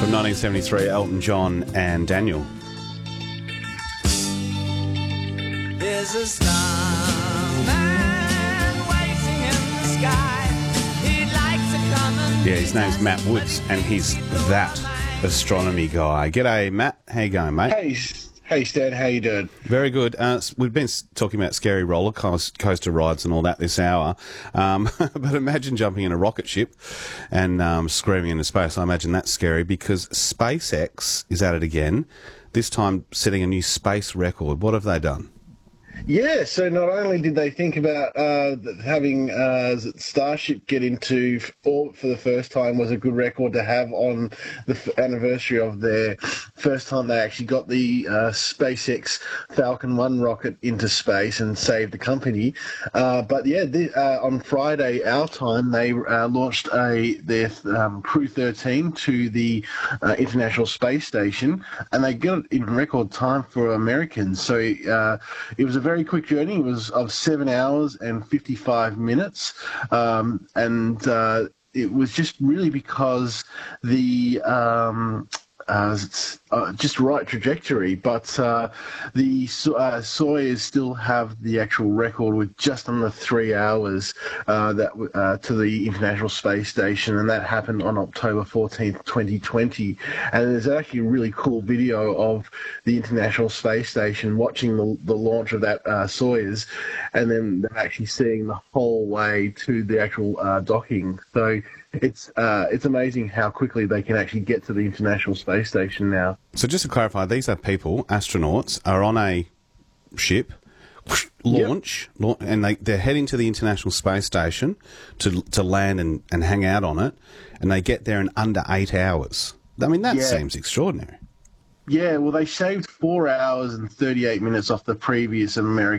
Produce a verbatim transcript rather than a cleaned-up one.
From nineteen seventy-three, Elton John and Daniel. There's a starman waiting in the sky. He'd like to come and Yeah, his name's Matt Woods, and he's that astronomy guy. G'day, Matt. How you going, mate? Hey, hey, Stan. How you doing? Very good. Uh, s- we've been s- talking about scary roller coas- coaster rides and all that this hour, um, but imagine jumping in a rocket ship and um, screaming into space. I imagine that's scary because SpaceX is at it again, this time setting a new space record. What have they done? Yeah, so not only did they think about uh, th- having uh, Starship get into f- orbit for the first time was a good record to have on the f- anniversary of their first time they actually got the uh, SpaceX Falcon one rocket into space and saved the company. Uh, but yeah, the, uh, on Friday, our time, they uh, launched a their um, Crew thirteen to the uh, International Space Station, and they got it in record time for Americans. So uh, it was a very quick journey. It was of seven hours and fifty-five minutes, um, and uh, it was just really because the um, uh, it's, uh, just right trajectory. But uh, the So- uh, Soyuz still have the actual record with just under three hours uh, that w- uh, to the International Space Station, and that happened on October fourteenth, twenty twenty. And there's actually a really cool video of the International Space Station watching the, the launch of that uh, Soyuz, and then they're actually seeing the whole way to the actual uh, docking. So it's uh, it's amazing how quickly they can actually get to the International Space Station now. So just to clarify, these are people, astronauts, are on a ship, launch, lau- and they, they're heading to the International Space Station to to land and, and hang out on it, and they get there in under eight hours. I mean, that Yeah. seems extraordinary. Yeah, well, they shaved four hours and thirty-eight minutes off the previous American